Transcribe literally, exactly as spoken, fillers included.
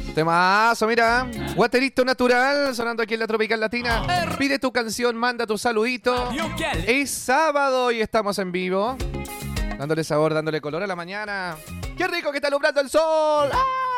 Temazo, mira. Guaterito natural, sonando aquí en la Tropical Latina. Pide tu canción, manda tu saludito. Es sábado y estamos en vivo. Dándole sabor, dándole color a la mañana. ¡Qué rico que está alumbrando el sol! ¡Ah!